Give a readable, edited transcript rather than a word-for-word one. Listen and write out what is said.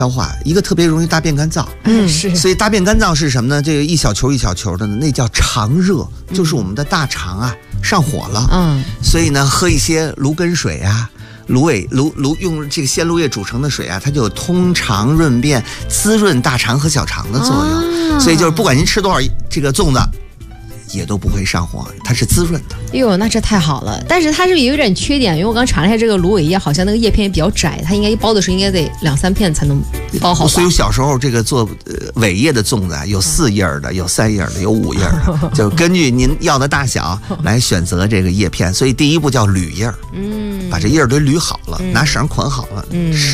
消化，一个特别容易大便干燥。 是。 所以大便干燥是什么呢？这个一小球一小球的呢，那叫肠热，就是我们的大肠啊上火了。所以呢，喝一些芦根水啊。用这个鲜芦叶煮成的水啊，它就有通肠润便、滋润大肠和小肠的作用。所以就是不管您吃多少这个粽子，也都不会上火，它是滋润的。 哎呦，那这太好了！但是它是有点缺点，因为我刚查了一下，这个芦苇叶好像那个叶片也比较窄，它应该一包的时候应该得2-3片才能包好。 所以小时候这个做苇叶的粽子啊，有4叶的，有3叶的，有5叶的，就根据您要的大小来选择这个叶片。所以第一步叫捋叶，把这叶儿都捋好了，拿绳捆好了，